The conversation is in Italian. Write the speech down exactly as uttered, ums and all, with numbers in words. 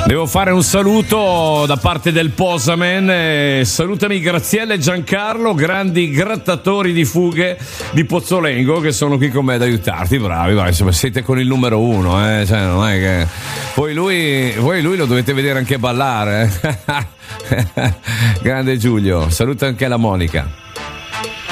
Devo fare un saluto da parte del Posamen. Eh, salutami Graziella e Giancarlo, grandi grattatori di fughe di Pozzolengo, che sono qui con me ad aiutarti. Bravi, bravi, insomma, siete con il numero uno, eh? Cioè, non è che poi lui, voi lui lo dovete vedere anche ballare. Eh? Grande Giulio, saluto anche la Monica.